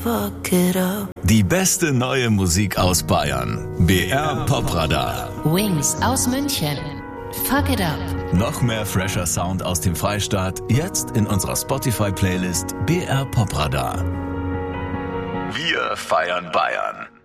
fuck it up. Die beste neue Musik aus Bayern. BR Popradar. Wings aus München. Fuck it up. Noch mehr fresher Sound aus dem Freistaat, jetzt in unserer Spotify-Playlist BR Popradar. Wir feiern Bayern.